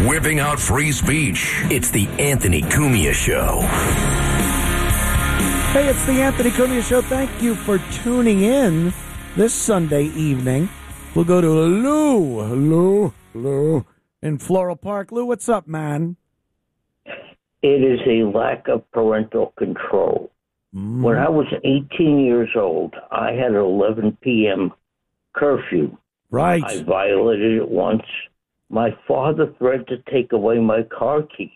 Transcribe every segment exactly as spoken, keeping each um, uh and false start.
whipping out free speech. It's the Anthony Cumia Show. Hey, it's the Anthony Cumia Show. Thank you for tuning in this Sunday evening. We'll go to Lou, Lou, Lou in Floral Park. Lou, what's up, man? It is a lack of parental control. Mm. When I was eighteen years old, I had an eleven p.m. curfew. Right. I violated it once. My father threatened to take away my car keys.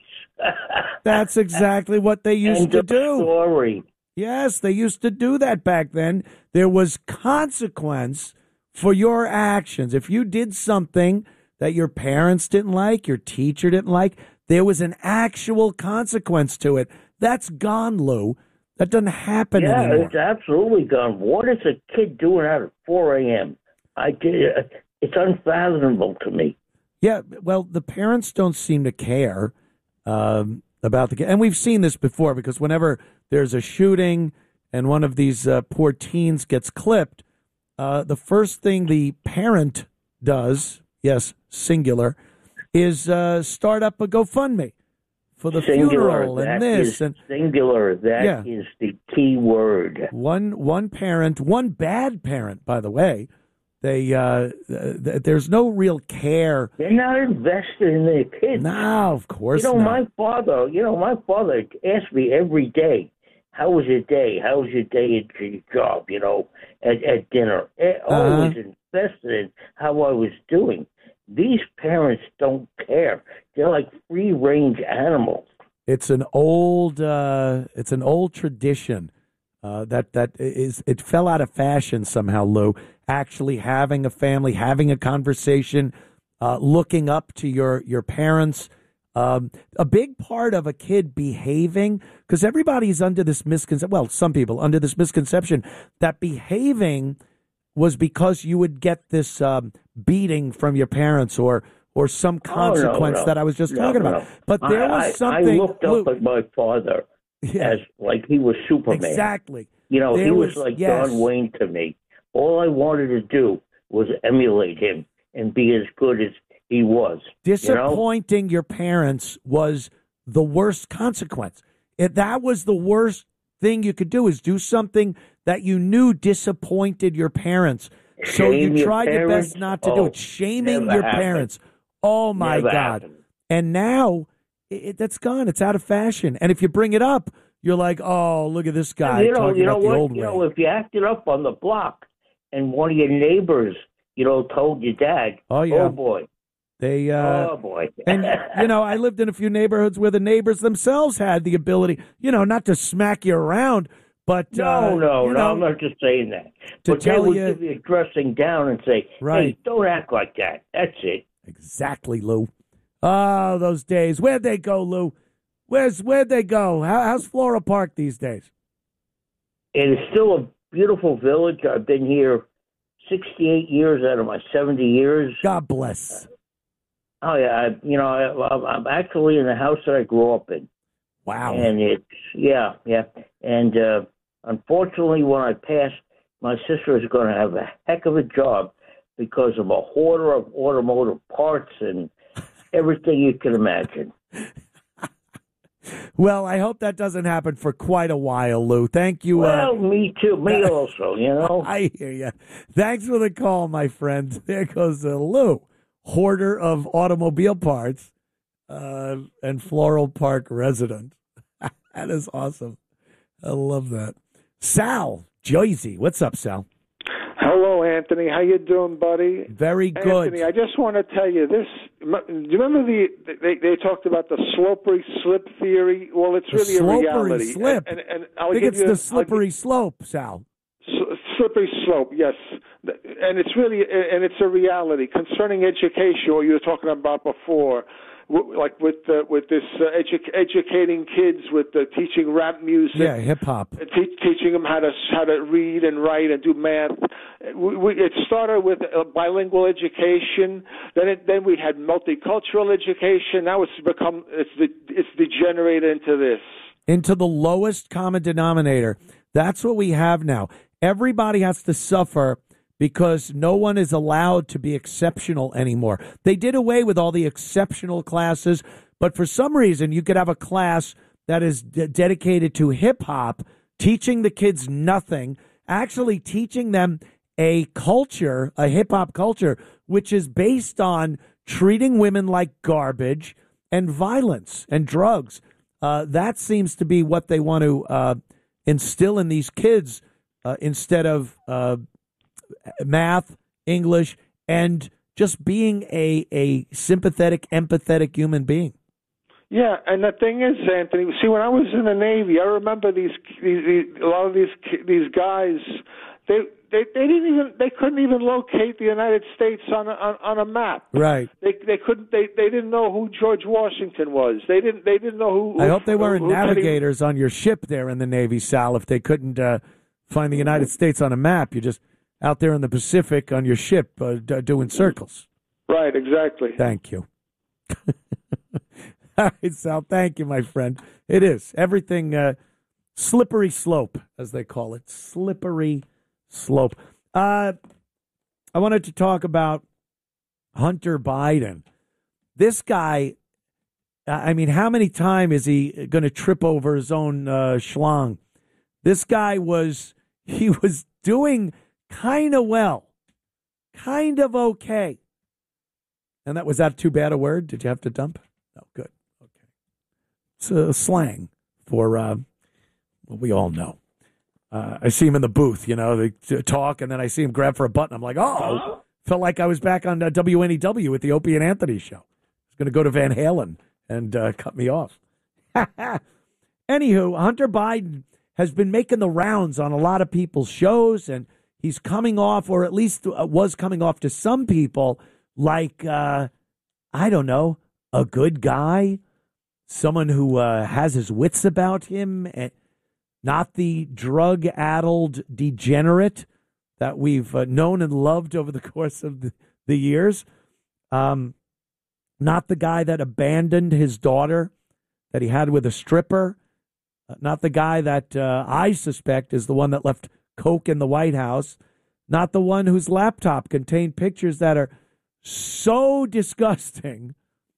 That's exactly what they used End to of do. Story. Yes, they used to do that back then. There was consequence for your actions. If you did something that your parents didn't like, your teacher didn't like, there was an actual consequence to it. That's gone, Lou. That doesn't happen yeah, anymore. Yeah, it's absolutely gone. What is a kid doing out at four a.m.? I did. It's unfathomable to me. Yeah, well, the parents don't seem to care um, about the kid. And we've seen this before because whenever there's a shooting and one of these uh, poor teens gets clipped, uh, the first thing the parent does, yes, singular, is uh, start up a GoFundMe for the singular, funeral and this. Is and singular, that yeah. is the key word. One, one parent, one bad parent, by the way. They uh, th- there's no real care. They're not invested in their kids. No, of course not. You know, not. my father. You know, my father asked me every day, "How was your day? How was your day at your job?" You know, at, at dinner. Always uh-huh. invested in how I was doing. These parents don't care. They're like free range animals. It's an old. Uh, it's an old tradition. Uh, that that is it fell out of fashion somehow, Lou. Actually having a family, having a conversation, uh, looking up to your your parents. Um, a big part of a kid behaving, because everybody's under this misconception. Well, some people under this misconception that behaving was because you would get this um, beating from your parents or or some consequence oh, no, no. that I was just no, talking no. about. But there I, was something. I looked up Lou, at my father. Yeah. As like he was Superman. Exactly. You know, there he was, was like yes. John Wayne to me. All I wanted to do was emulate him and be as good as he was. Disappointing you know? your parents was the worst consequence. It, that was the worst thing you could do, is do something that you knew disappointed your parents. So Shame you tried your your best not to oh, do it. Shaming your happened. parents. Oh, my never God. Happened. And now it, that's gone. It's out of fashion. And if you bring it up, you're like, oh, look at this guy you know, talking you know about what? the old you way. know, if you acted up on the block and one of your neighbors, you know, told your dad, oh, yeah. oh boy. They, uh, oh, boy. and, you know, I lived in a few neighborhoods where the neighbors themselves had the ability, you know, not to smack you around, but. No, uh, no, you no, know, I'm not just saying that. To but tell they would you, give you a dressing down and say, right. hey, don't act like that. That's it. Exactly, Lou. Oh, those days. Where'd they go, Lou? Where's Where'd they go? How, how's Floral Park these days? It is still a beautiful village. I've been here sixty-eight years out of my seventy years. God bless. Oh, yeah. I, you know, I, I'm actually in the house that I grew up in. Wow. And it's, yeah, yeah. And uh, unfortunately, when I pass, my sister is going to have a heck of a job because I'm a hoarder of automotive parts and everything you can imagine. Well, I hope that doesn't happen for quite a while, Lou. Thank you. Well, uh, me too. Me also, you know. I hear you. Thanks for the call, my friend. There goes uh, Lou, hoarder of automobile parts uh, and Floral Park resident. That is awesome. I love that. Sal, Jersey. What's up, Sal? Hello, Anthony. How you doing, buddy? Very good. Anthony, I just want to tell you this. Do you remember the they, they talked about the slippery slip theory? Well, it's the really a reality. Slippery slip. And, and, and I'll I think give it's you, the slippery give, slope, Sal. Slippery slope, yes. And it's really and it's a reality concerning education. What you were talking about before. Like with uh, with this uh, edu- educating kids with uh, teaching rap music, yeah, hip hop, uh, te- teaching them how to how to read and write and do math. We, we, it started with uh, bilingual education. Then it, then we had multicultural education. Now it's become it's the it's degenerated into this into the lowest common denominator. That's what we have now. Everybody has to suffer because no one is allowed to be exceptional anymore. They did away with all the exceptional classes, but for some reason you could have a class that is d- dedicated to hip-hop, teaching the kids nothing, actually teaching them a culture, a hip-hop culture, which is based on treating women like garbage and violence and drugs. Uh, that seems to be what they want to uh, instill in these kids uh, instead of uh, math, English, and just being a, a sympathetic, empathetic human being. Yeah, and the thing is, Anthony, see, when I was in the Navy, I remember these, these, these a lot of these these guys. They, they they didn't even they couldn't even locate the United States on a, on, on a map. Right. They they couldn't they, they didn't know who George Washington was. They didn't they didn't know who. I hope they weren't who, who navigators on your ship there in the Navy, Sal. If they couldn't uh, find the United States on a map, you're just out there in the Pacific on your ship uh, d- doing circles. Right. Exactly. Thank you. All right, Sal. Thank you, my friend. It is everything uh, slippery slope, as they call it, slippery slope. Uh, I wanted to talk about Hunter Biden. This guy, I mean, how many times is he going to trip over his own uh, schlong? This guy was, he was doing kind of well, kind of okay. And that was that too bad a word? Did you have to dump? No, good. Okay. It's a slang for, uh, well, we all know. Uh, I see him in the booth, you know, they talk, and then I see him grab for a button. I'm like, oh, felt like I was back on uh, W N E W with the Opie and Anthony show. I was going to go to Van Halen and uh, cut me off. Anywho, Hunter Biden has been making the rounds on a lot of people's shows, and he's coming off, or at least was coming off to some people, like, uh, I don't know, a good guy, someone who uh, has his wits about him, and not the drug-addled degenerate that we've uh, known and loved over the course of the, the years. Um, not the guy that abandoned his daughter that he had with a stripper. Uh, not the guy that uh, I suspect is the one that left coke in the White House. Not the one whose laptop contained pictures that are so disgusting,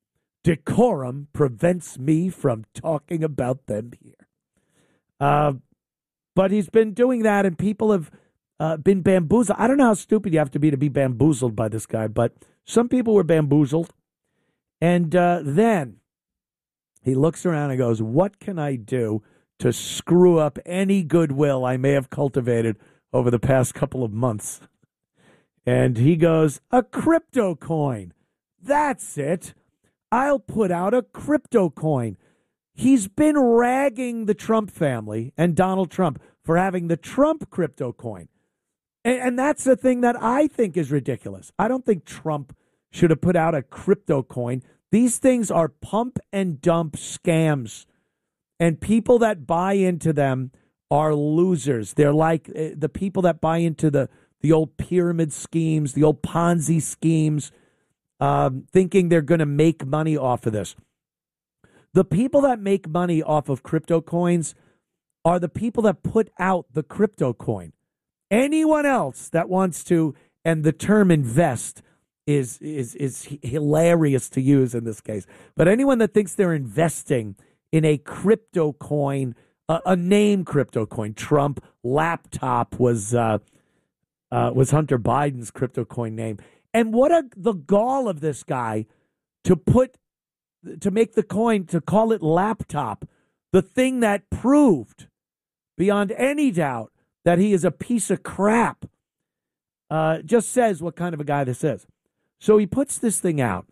decorum prevents me from talking about them here. Uh, but he's been doing that, and people have uh, been bamboozled. I don't know how stupid you have to be to be bamboozled by this guy, but some people were bamboozled. And uh, then he looks around and goes, what can I do to screw up any goodwill I may have cultivated over the past couple of months? And he goes, a crypto coin. That's it. I'll put out a crypto coin. He's been ragging the Trump family and Donald Trump for having the Trump crypto coin. And, and that's the thing that I think is ridiculous. I don't think Trump should have put out a crypto coin. These things are pump and dump scams. And people that buy into them are losers. They're like uh, the people that buy into the, the old pyramid schemes, the old Ponzi schemes, um, thinking they're going to make money off of this. The people that make money off of crypto coins are the people that put out the crypto coin. Anyone else that wants to, and the term invest is is is hilarious to use in this case, but anyone that thinks they're investing in a crypto coin, a, a name crypto coin, Trump laptop was uh, uh, was Hunter Biden's crypto coin name. And what a the gall of this guy to put to make the coin, to call it laptop, the thing that proved beyond any doubt that he is a piece of crap, uh, just says what kind of a guy this is. So he puts this thing out.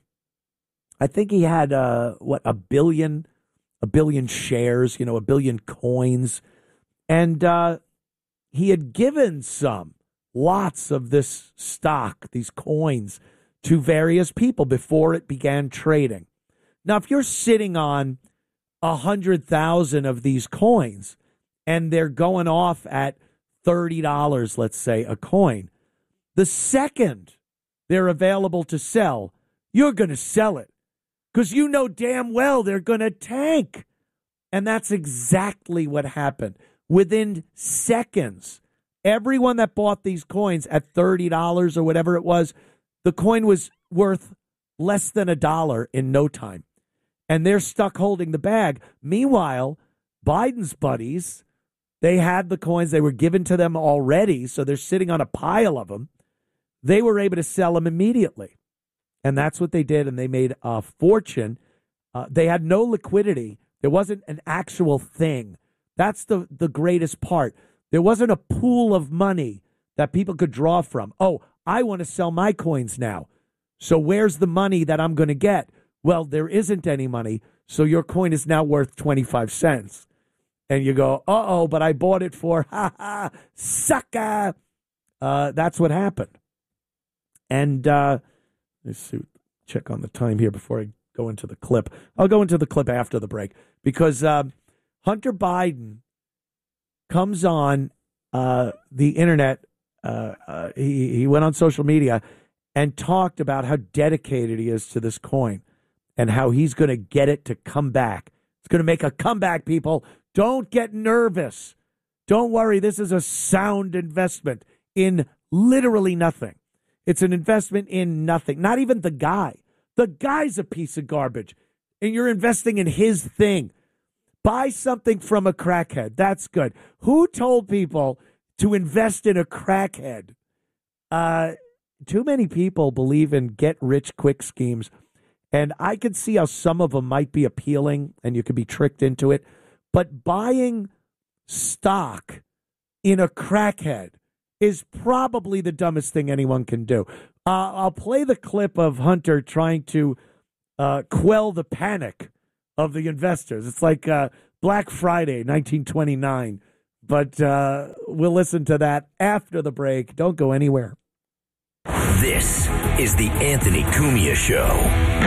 I think he had, uh, what, a billion, a billion shares, you know, a billion coins. And uh, he had given some, lots of this stock, these coins, to various people before it began trading. Now, if you're sitting on a hundred thousand of these coins and they're going off at thirty dollars, let's say, a coin, the second they're available to sell, you're going to sell it because you know damn well they're going to tank. And that's exactly what happened. Within seconds Everyone that bought these coins at thirty dollars or whatever it was, the coin was worth less than a dollar in no time. And they're stuck holding the bag. Meanwhile, Biden's buddies, they had the coins. They were given to them already, so they're sitting on a pile of them. They were able to sell them immediately. And that's what they did, and they made a fortune. Uh, they had no liquidity. There wasn't an actual thing. That's the, the greatest part. There wasn't a pool of money that people could draw from. Oh, I want to sell my coins now. So where's the money that I'm going to get? Well, there isn't any money, so your coin is now worth twenty-five cents. And you go, uh-oh, but I bought it for, ha ha, sucker. Uh, that's what happened. And uh, let's see, check on the time here before I go into the clip. I'll go into the clip after the break because uh, Hunter Biden comes on uh, the internet. Uh, uh, he, he went on social media and talked about how dedicated he is to this coin and how he's going to get it to come back. It's going to make a comeback, people. Don't get nervous. Don't worry. This is a sound investment in literally nothing. It's an investment in nothing. Not even the guy. The guy's a piece of garbage, and you're investing in his thing. Buy something from a crackhead. That's good. Who told people to invest in a crackhead? Uh, too many people believe in get-rich-quick schemes, and I could see how some of them might be appealing, and you could be tricked into it. But buying stock in a crackhead is probably the dumbest thing anyone can do. Uh, I'll play the clip of Hunter trying to uh, quell the panic of the investors. It's like uh, Black Friday, nineteen twenty-nine. But uh, we'll listen to that after the break. Don't go anywhere. This is the Anthony Cumia Show.